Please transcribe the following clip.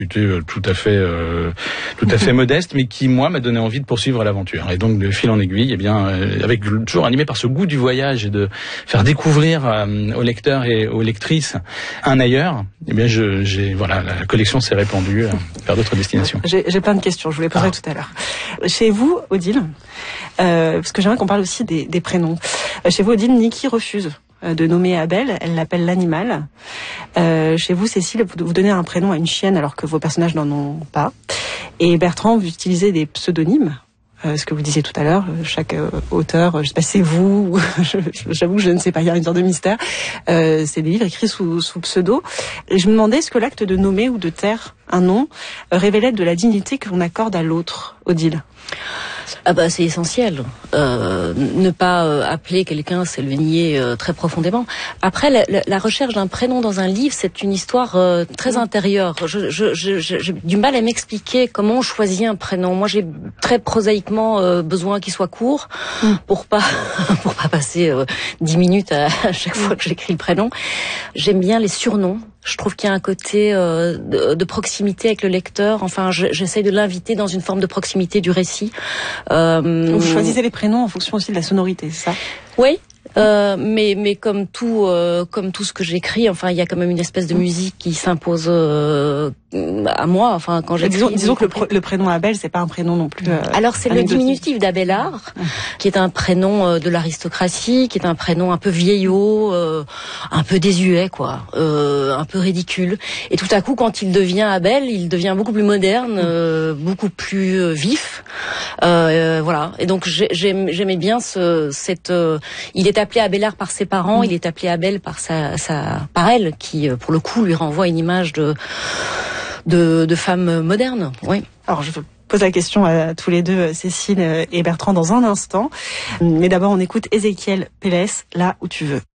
tout à fait modeste, mais qui moi m'a donné envie de poursuivre l'aventure. Et donc de fil en aiguille, avec toujours animé par ce goût du voyage et de faire découvrir aux lecteurs et aux lectrices un ailleurs, la collection s'est répandue vers d'autres destinations. J'ai plein de questions, je vous les poserai tout à l'heure. Chez vous, Odile, parce que j'aimerais qu'on parle aussi des prénoms. Chez vous, Odile, Niki refuse de nommer Abel, elle l'appelle l'animal. Chez vous, Cécile, vous donnez un prénom à une chienne alors que vos personnages n'en ont pas. Et Bertrand, vous utilisez des pseudonymes. Ce que vous disiez tout à l'heure, chaque auteur, je sais pas si c'est vous, j'avoue que je ne sais pas, il y a une sorte de mystère. C'est des livres écrits sous pseudo. Et je me demandais, est-ce que l'acte de nommer ou de taire un nom révélait de la dignité que l'on accorde à l'autre, Odile ? C'est essentiel. Ne pas appeler quelqu'un, c'est le nier très profondément. Après, la recherche d'un prénom dans un livre, c'est une histoire très intérieure. J'ai du mal à m'expliquer comment on choisit un prénom. Moi, j'ai très prosaïquement besoin qu'il soit court pour pas passer 10 minutes à chaque fois que j'écris le prénom. J'aime bien les surnoms. Je trouve qu'il y a un côté de proximité avec le lecteur. Enfin, j'essaye de l'inviter dans une forme de proximité du récit. Vous choisissez les prénoms en fonction aussi de la sonorité, c'est ça ? Oui. Mais comme tout ce que j'écris, enfin, il y a quand même une espèce de musique qui s'impose à moi. Enfin, quand j'écris. Disons que le prénom Abel, c'est pas un prénom non plus. Alors, c'est le diminutif d'Abélard, qui est un prénom de l'aristocratie, qui est un prénom un peu vieillot, un peu désuet, quoi, un peu ridicule. Et tout à coup, quand il devient Abel, il devient beaucoup plus moderne, beaucoup plus vif. Voilà. Et donc, j'aimais bien il est appelé Abélard par ses parents, il est appelé Abel par par elle, qui pour le coup lui renvoie une image de femme moderne. Oui. Alors je pose la question à tous les deux, Cécile et Bertrand, dans un instant. Mais d'abord on écoute Ézéchiel Pélès, Là où tu veux.